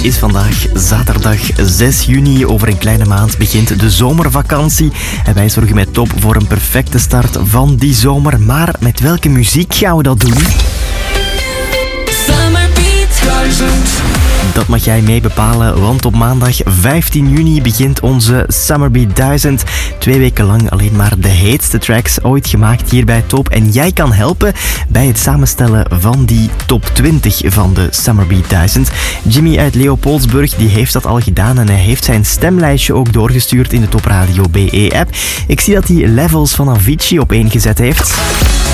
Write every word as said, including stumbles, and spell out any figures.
Het is vandaag zaterdag zes juni. Over een kleine maand begint de zomervakantie. En wij zorgen met Top voor een perfecte start van die zomer. Maar met welke muziek gaan we dat doen? Dat mag jij mee bepalen, want op maandag vijftien juni begint onze Summerbeat duizend. Twee weken lang alleen maar de heetste tracks ooit gemaakt hier bij Top. En jij kan helpen bij het samenstellen van die top twintig van de Summerbeat duizend. Jimmy uit Leopoldsburg die heeft dat al gedaan en hij heeft zijn stemlijstje ook doorgestuurd in de Top Radio B E-app. Ik zie dat hij Levels van Avicii op één gezet heeft.